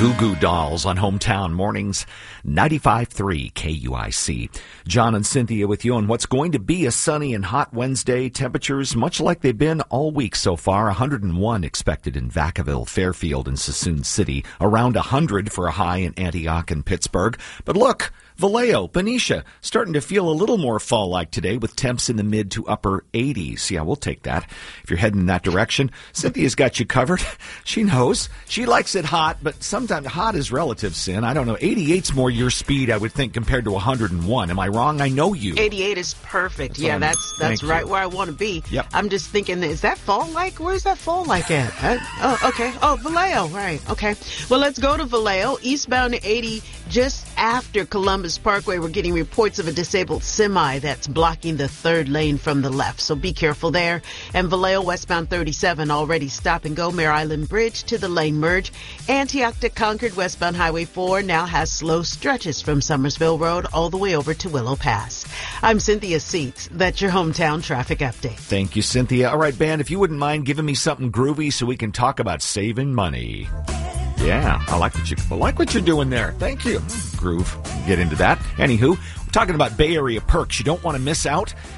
Goo Goo Dolls on Hometown Mornings, 95.3 KUIC. John and Cynthia with you on what's going to be a sunny and hot Wednesday. Temperatures much like they've been all week so far. 101 expected in Vacaville, Fairfield, and Suisun City. Around 100 for a high in Antioch and Pittsburgh. But look, Vallejo, Benicia, starting to feel a little more fall-like today with temps in the mid to upper 80s. Yeah, we'll take that. If you're heading in that direction, Cynthia's got you covered. She knows. She likes it hot, but sometimes hot is relative, Sin. I don't know. 88's more your speed, I would think, compared to 101. Am I wrong? I know you. 88 is perfect. That's right where I want to be. Yep. I'm just thinking, is that fall-like? Where's that fall-like at? Okay. Oh, Vallejo. Right. Okay. Well, let's go to Vallejo. Eastbound 80, just after Columbus Parkway, we're getting reports of a disabled semi that's blocking the third lane from the left. So be careful there. And Vallejo westbound 37 already stop and go. Mare Island Bridge to the lane merge. Antioch to Concord westbound Highway 4 now has slow stretches from Summersville Road all the way over to Willow Pass. I'm Cynthia Seats. That's your hometown traffic update. Thank you, Cynthia. All right, band, if you wouldn't mind giving me something groovy so we can talk about saving money. Yeah, I like what you're doing there. Thank you. Groove. Get into that. Anywho, we're talking about Bay Area perks you don't want to miss out.